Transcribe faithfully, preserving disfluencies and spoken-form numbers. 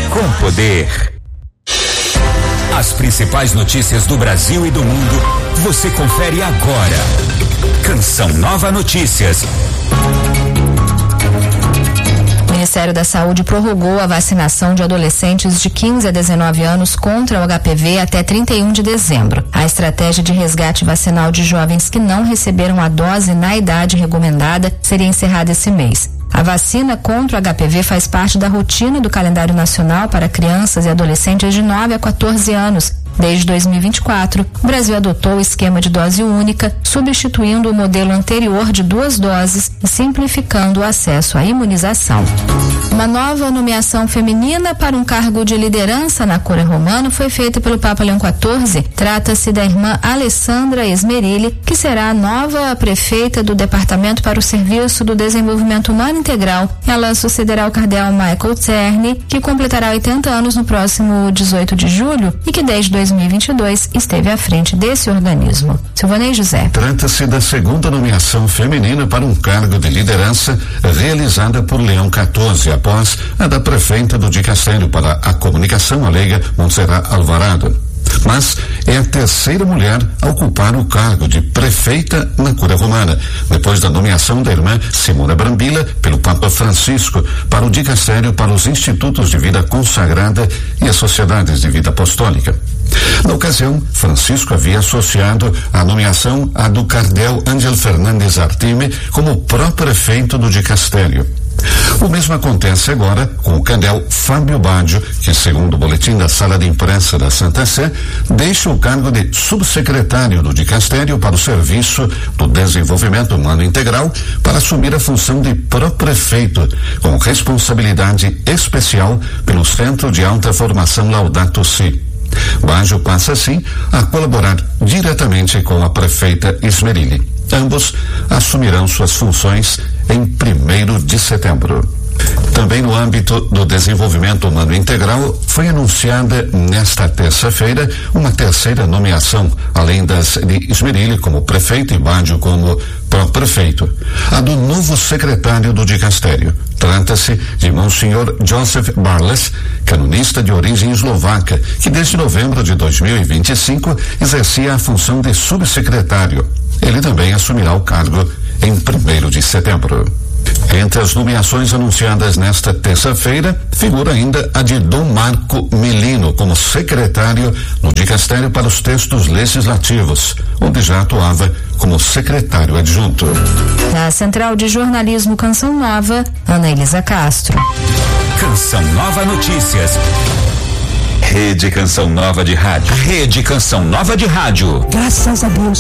com poder. As principais notícias do Brasil e do mundo, você confere agora. Canção Nova Notícias. O Ministério da Saúde prorrogou a vacinação de adolescentes de quinze a dezenove anos contra o H P V até trinta e um de dezembro. A estratégia de resgate vacinal de jovens que não receberam a dose na idade recomendada seria encerrada esse mês. A vacina contra o H P V faz parte da rotina do calendário nacional para crianças e adolescentes de nove a quatorze anos. Desde dois mil e vinte e quatro, o Brasil adotou o esquema de dose única, substituindo o modelo anterior de duas doses e simplificando o acesso à imunização. Uma nova nomeação feminina para um cargo de liderança na Cura Romana foi feita pelo Papa Leão quatorze. Trata-se da irmã Alessandra Esmerilli, que será a nova prefeita do Departamento para o Serviço do Desenvolvimento Humano Integral. Ela sucederá o cardeal Michael Czerny, que completará oitenta anos no próximo dezoito de julho e que desde dois mil e vinte e dois esteve à frente desse organismo. Silvanei José. Trata-se da segunda nomeação feminina para um cargo de liderança realizada por Leão quatorze, após a da prefeita do Dicastério para a Comunicação, a leiga Montserrat Alvarado. Mas é a terceira mulher a ocupar o cargo de prefeita na Cura Romana, depois da nomeação da irmã Simona Brambilla pelo Papa Francisco para o Dicastério para os Institutos de Vida Consagrada e as Sociedades de Vida Apostólica. Na ocasião, Francisco havia associado a nomeação à do cardeal Ángel Fernandes Artime como pró-prefeito do Dicastério. O mesmo acontece agora com o cardeal Fábio Baggio, que, segundo o boletim da Sala de Imprensa da Santa Sé, deixa o cargo de subsecretário do Dicastério para o Serviço do Desenvolvimento Humano Integral para assumir a função de pró-prefeito, com responsabilidade especial pelo Centro de Alta Formação Laudato Si. Baggio passa, assim, a colaborar diretamente com a prefeita Esmerilli. Ambos assumirão suas funções em primeiro de setembro. Também no âmbito do desenvolvimento humano integral, foi anunciada nesta terça-feira uma terceira nomeação, além das de Esmerilli como prefeito e Baggio como pró-prefeito, a do novo secretário do Dicastério. Trata-se de Monsenhor Joseph Barles, canonista de origem eslovaca, que desde novembro de dois mil e vinte e cinco exercia a função de subsecretário. Ele também assumirá o cargo em primeiro de setembro. Entre as nomeações anunciadas nesta terça-feira, figura ainda a de Dom Marco Melino como secretário no Dicastério para os Textos Legislativos, onde já atuava como secretário adjunto. Da Central de Jornalismo Canção Nova, Ana Elisa Castro. Canção Nova Notícias. Rede Canção Nova de Rádio. Rede Canção Nova de Rádio. Graças a Deus.